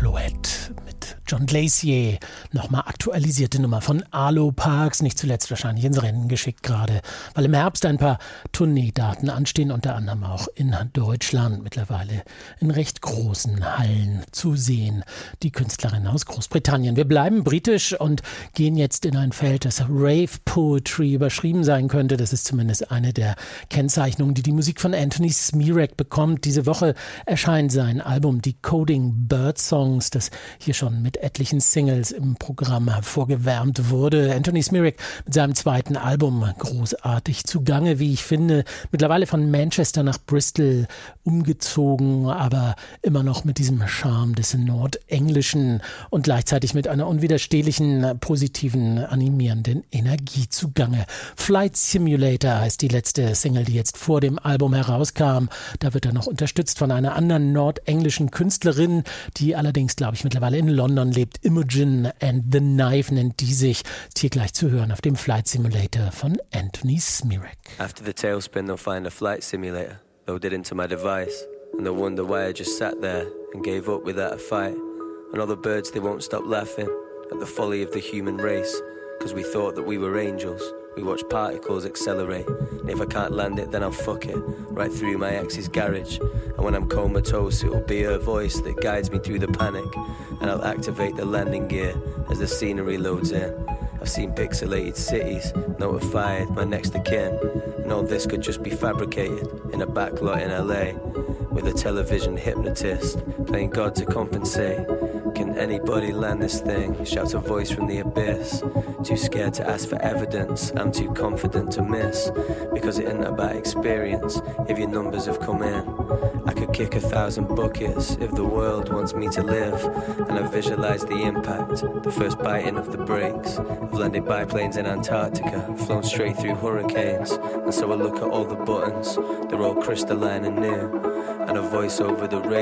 Floette mit John Glacier. Nochmal aktualisierte Nummer von Arlo Parks, nicht zuletzt wahrscheinlich ins Rennen geschickt gerade, weil im Herbst ein paar Tourneedaten anstehen, unter anderem auch in Deutschland, mittlerweile in recht großen Hallen zu sehen. Die Künstlerin aus Großbritannien. Wir bleiben britisch und gehen jetzt in ein Feld, das Rave Poetry überschrieben sein könnte. Das ist zumindest eine der Kennzeichnungen, die die Musik von Anthony Smirek bekommt. Diese Woche erscheint sein Album Decoding Bird Songs, das hier schon mit etlichen Singles im Programm hervorgewärmt wurde. Anthony Smirek mit seinem zweiten Album großartig zugange, wie ich finde. Mittlerweile von Manchester nach Bristol umgezogen, aber immer noch mit diesem Charme des Nordenglischen und gleichzeitig mit einer unwiderstehlichen, positiven, animierenden Energie zugange. Flight Simulator heißt die letzte Single, die jetzt vor dem Album herauskam. Da wird er noch unterstützt von einer anderen nordenglischen Künstlerin, die allerdings, glaube ich, mittlerweile in London lebt. Imogen and the Knife nennt die sich. Ist hier gleich zu hören auf dem Flight Simulator von Anthony Smirek. After the tailspin, they'll find a flight simulator loaded into my device, and they'll wonder why I just sat there and gave up without a fight. And all the birds, they won't stop laughing at the folly of the human race, because we thought that we were angels. We watch particles accelerate, and if I can't land it, then I'll fuck it right through my ex's garage. And when I'm comatose, it'll be her voice that guides me through the panic, and I'll activate the landing gear as the scenery loads in. I've seen pixelated cities, notified my next of kin, and all this could just be fabricated in a backlot in LA, with a television hypnotist playing God to compensate. Can anybody land this thing? Shouts a voice from the abyss. Too scared to ask for evidence, I'm too confident to miss, because it isn't about experience if your numbers have come in. I could kick 1,000 buckets if the world wants me to live, and I visualize the impact, the first biting of the brakes. I've landed biplanes in Antarctica, flown straight through hurricanes, and so I look at all the buttons, they're all crystalline and new, and a voice over the radio